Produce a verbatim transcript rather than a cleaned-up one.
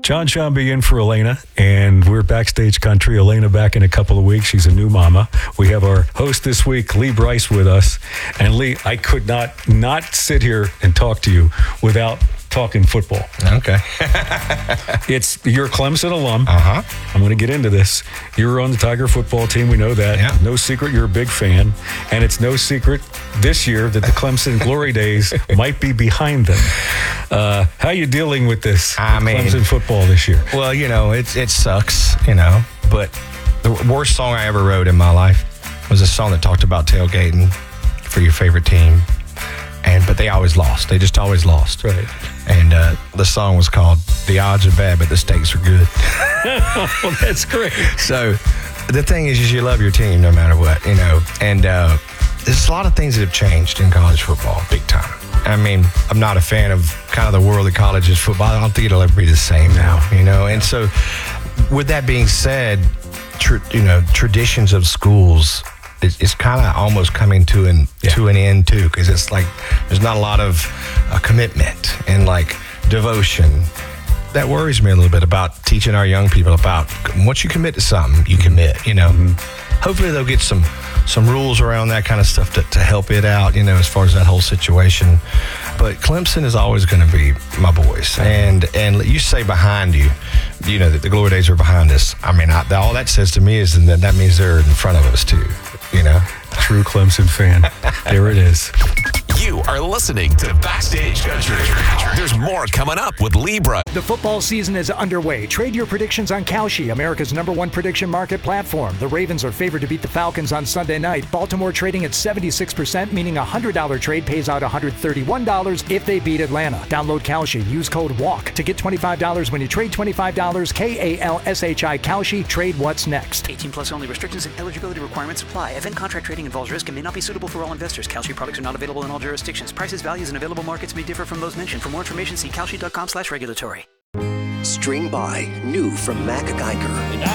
John Shambi in for Elena, and we're Backstage Country. Elena back in a couple of weeks. She's a new mama. We have our host this week, Lee Brice, with us. And Lee, I could not not sit here and talk to you without talking football. Okay. It's you're a Clemson alum. Uh-huh. I'm going to get into this. You were on the Tiger football team. We know that. Yeah. No secret you're a big fan. And it's no secret this year that the Clemson glory days might be behind them. Uh, how are you dealing with this I with mean, Clemson football this year? Well, you know, it, it sucks, you know, but the worst song I ever wrote in my life was a song that talked about tailgating for your favorite team. And but they always lost. They just always lost. Right. And uh, the song was called "The Odds Are Bad, but the Stakes Are Good." Well, that's great. So the thing is, is you love your team no matter what, you know. And uh, there's a lot of things that have changed in college football, big time. I mean, I'm not a fan of kind of the world of college's football. I don't think it'll ever be the same now, you know. And so, with that being said, tr- you know, traditions of schools. It's kind of almost coming to an yeah. to an end too, because it's like there's not a lot of uh, commitment and like devotion. That worries me a little bit about teaching our young people about once you commit to something, you commit. You know, mm-hmm. Hopefully they'll get some some rules around that kind of stuff to, to help it out. You know, as far as that whole situation. But Clemson is always going to be my boys, and and you say behind you, you know that the glory days are behind us. I mean, I, all that says to me is that that means they're in front of us too. You know, true Clemson fan. There it is. You are listening to Backstage Country. There's more coming up with Libra. The football season is underway. Trade your predictions on Kalshi, America's number one prediction market platform. The Ravens are favored to beat the Falcons on Sunday night. Baltimore trading at seventy-six percent, meaning a one hundred dollars trade pays out one hundred thirty-one dollars if they beat Atlanta. Download Kalshi. Use code WALK to get twenty-five dollars when you trade twenty-five dollars. K A L S H I Kalshi. Trade what's next. eighteen plus only. Restrictions and eligibility requirements apply. Event contract trading involves risk and may not be suitable for all investors. Kalshi products are not available in all jurisdictions. Prices, values, and available markets may differ from those mentioned. For more information, see kalshi dot com slash regulatory. String by, new from Mac Geiger.